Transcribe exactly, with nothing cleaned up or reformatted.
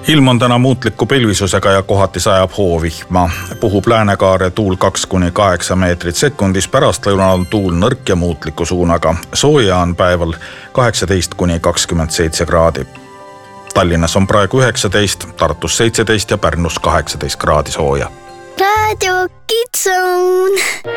Ilm on täna muutliku pilvisusega ja kohati sajab hoovihma. Puhub läänekaare tuul kaks kuni kaheksa meetrit sekundis, pärastlõunal on tuul nõrk ja muutliku suunaga. Sooja on päeval kaheksateist kuni kakskümmend seitse kraadi. Tallinnas on praegu üheksateist, Tartus seitseteist ja Pärnus kaheksateist kraadi sooja. Raadio Kitsun.